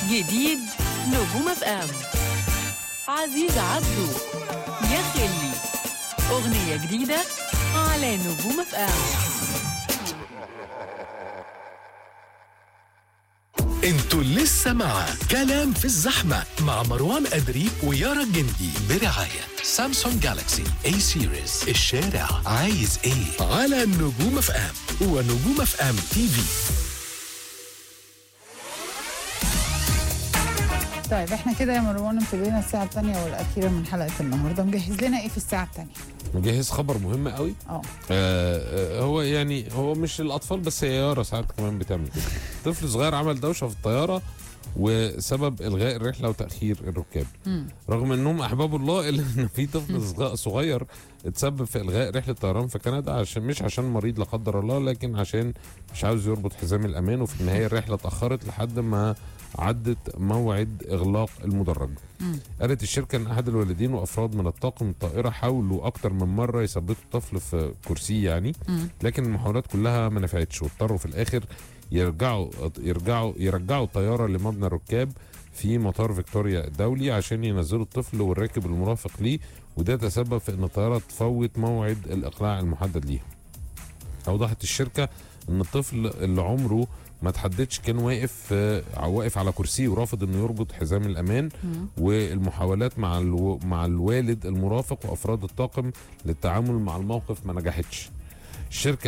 جديد نجوم اف ام. عزيز عبده يا خلي، أغنية جديدة على نجوم اف ام. انتوا لسه مع كلام في الزحمة مع مروان أدري ويارا الجندي برعاية سامسونج جالاكسي اي سيريز. الشارع عايز ايه على نجوم اف ام ونجوم اف ام تي في. طيب احنا كده يا مروان ابتدينا الساعة الثانية والأخيرة من حلقة النهاردة. مجهز لنا ايه في الساعة الثانية؟ مجهز خبر مهم قوي. هو يعني هو مش الأطفال بس، هي يارا ساعات كمان بتعمل كده. طفل صغير عمل دوشة في الطيارة وسبب إلغاء الرحلة وتأخير الركاب. رغم أنهم أحباب الله إلا أن في طفل صغير اتسبب في إلغاء رحلة طيران في كندا، عشان مريض لا قدر الله، لكن عشان مش عاوز يربط حزام الأمان. وفي النهاية الرحلة اتأخرت لحد ما عدت موعد إغلاق المدرج. قالت الشركة أن أحد الوالدين وأفراد من الطاقم الطائرة حاولوا أكتر من مرة يثبتوا الطفل في كرسيه يعني، لكن المحاولات كلها ما نفعتش، واضطروا في الآخر يرجعوا الطيارة لمبنى الركاب في مطار فيكتوريا الدولي عشان ينزلوا الطفل والراكب المرافق ليه، وده تسبب في أن الطيارة تفوت موعد الإقلاع المحدد ليها. أوضحت الشركة أن الطفل اللي عمره ما تحددش كان واقف على كرسيه ورافض انه يربط حزام الامان، والمحاولات مع الوالد المرافق وافراد الطاقم للتعامل مع الموقف ما نجحتش. الشركة